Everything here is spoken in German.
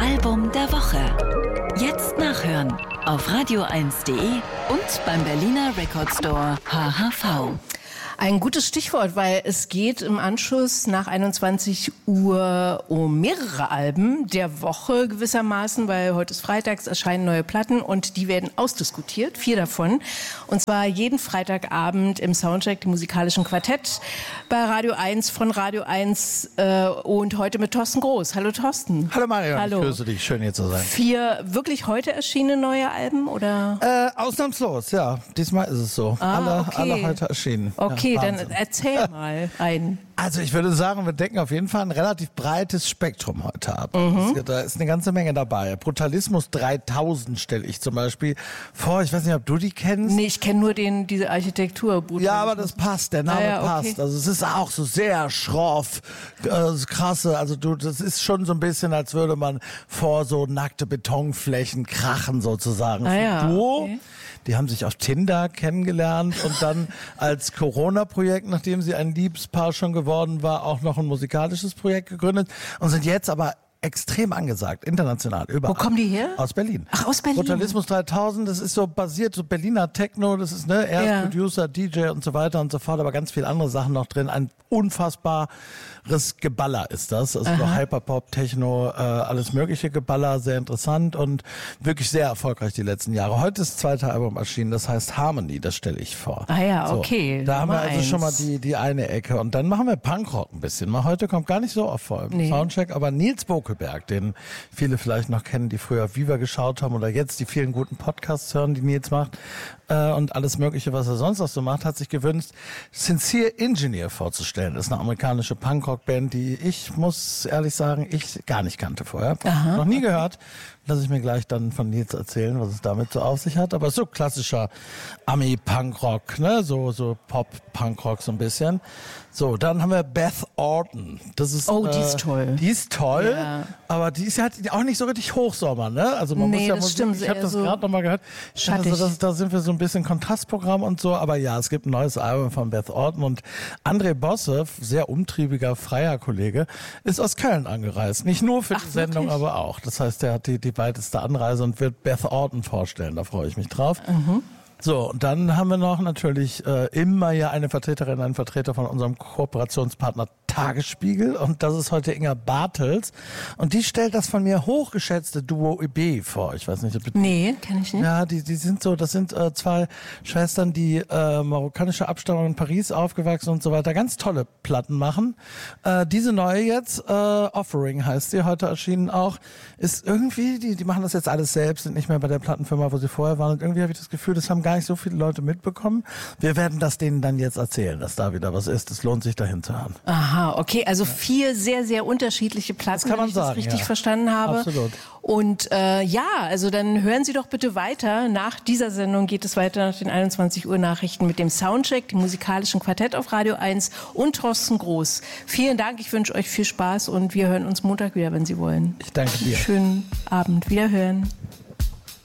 Album der Woche. Jetzt nachhören auf radio1.de und beim Berliner Record Store HHV. Ein gutes Stichwort, weil es geht im Anschluss nach 21 Uhr um mehrere Alben der Woche gewissermaßen, weil heute ist Freitags, erscheinen neue Platten und die werden ausdiskutiert, 4 davon. Und zwar jeden Freitagabend im Soundcheck, dem musikalischen Quartett bei Radio 1 von Radio 1 und heute mit Thorsten Groß. Hallo Thorsten. Hallo Mario, Hallo. Ich grüße dich, schön hier zu sein. 4 wirklich heute erschienene neue Alben oder? Ausnahmslos, ja. Diesmal ist es so. Alle heute erschienen. Okay, ja, dann erzähl mal einen. Also ich würde sagen, wir decken auf jeden Fall ein relativ breites Spektrum heute ab. Da ist eine ganze Menge dabei. Brutalismus 3000 stelle ich zum Beispiel vor. Ich weiß nicht, ob du die kennst. Nee, ich kenne nur diese Architektur. Ja, aber das passt, der Name passt. Also es ist auch so sehr schroff, krasse. Also das ist schon so ein bisschen, als würde man vor so nackte Betonflächen krachen sozusagen. Okay. Die haben sich auf Tinder kennengelernt und dann als Corona-Projekt, nachdem sie ein Liebespaar schon geworden war, auch noch ein musikalisches Projekt gegründet und sind jetzt aber extrem angesagt, international, überall. Wo kommen die her? Aus Berlin. Ach, aus Berlin. Brutalismus 3000, das ist so basiert, so Berliner Techno, das ist, er ist Producer, DJ und so weiter und so fort, aber ganz viele andere Sachen noch drin. Ein unfassbares Geballer ist das. Also so Hyperpop, Techno, alles mögliche Geballer, sehr interessant und wirklich sehr erfolgreich die letzten Jahre. Heute ist das zweite Album erschienen, das heißt Harmony, das stelle ich vor. Ah ja, okay. So, da haben wir also schon mal die eine Ecke und dann machen wir Punkrock ein bisschen. Mal heute kommt gar nicht so oft vor im Soundcheck, aber Nils Bokelberg, den viele vielleicht noch kennen, die früher Viva geschaut haben oder jetzt die vielen guten Podcasts hören, die Nils macht und alles mögliche, was er sonst noch so macht, hat sich gewünscht, Sincere Engineer vorzustellen. Das ist eine amerikanische Punkrock-Band, die ich, muss ehrlich sagen, ich gar nicht kannte vorher. Noch nie gehört. Lass ich mir gleich dann von Nils erzählen, was es damit so auf sich hat. Aber so klassischer Ami-Punkrock, ne? So Pop-Punkrock so ein bisschen. So, dann haben wir Beth Orton. Das ist, die ist toll. Die ist toll, aber die ist halt auch nicht so richtig Hochsommer, ne? Also man muss ja Musik, stimmt, ich habe das gerade nochmal gehört. Also da sind wir so ein bisschen Kontrastprogramm und so, aber ja, es gibt ein neues Album von Beth Orton und André Bosse, sehr umtriebiger, freier Kollege, ist aus Köln angereist. Nicht nur für die Sendung, aber auch. Das heißt, der hat die weiteste Anreise und wird Beth Orton vorstellen. Da freue ich mich drauf. So, und dann haben wir noch natürlich immer ja eine Vertreterin, einen Vertreter von unserem Kooperationspartner Tagesspiegel und das ist heute Inga Bartels und die stellt das von mir hochgeschätzte Duo EB vor. Ich weiß nicht, ob du... Nee, kenn ich nicht. Ja, die sind so, das sind 2 Schwestern, die marokkanische Abstammung in Paris aufgewachsen und so weiter, ganz tolle Platten machen. Diese neue jetzt, Offering heißt sie, heute erschienen auch, ist irgendwie, die machen das jetzt alles selbst, sind nicht mehr bei der Plattenfirma, wo sie vorher waren und irgendwie habe ich das Gefühl, das haben gar nicht so viele Leute mitbekommen. Wir werden das denen dann jetzt erzählen, dass da wieder was ist. Es lohnt sich dahin zu hören. Aha, okay, also 4 sehr, sehr unterschiedliche Platten, das kann man wenn ich das richtig verstanden habe. Absolut. Und also dann hören Sie doch bitte weiter. Nach dieser Sendung geht es weiter nach den 21 Uhr Nachrichten mit dem Soundcheck, dem musikalischen Quartett auf Radio 1 und Thorsten Groß. Vielen Dank, ich wünsche euch viel Spaß und wir hören uns Montag wieder, wenn Sie wollen. Ich danke dir. Schönen Abend, wiederhören.